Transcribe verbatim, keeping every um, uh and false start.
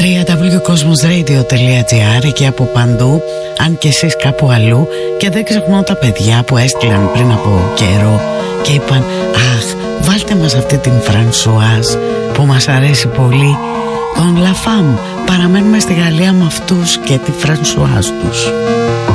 double-u double-u double-u τελεία cosmos radio τελεία gr, εκεί από παντού, αν και εσείς κάπου αλλού. Και δεν ξεχνώ τα παιδιά που έστειλαν πριν από καιρό και είπαν αχ, βάλτε μας αυτή την Φρανσουάζ που μας αρέσει πολύ, τον Λαφάμ. Παραμένουμε στη Γαλλία με αυτούς και τη Φρανσουάζ τους.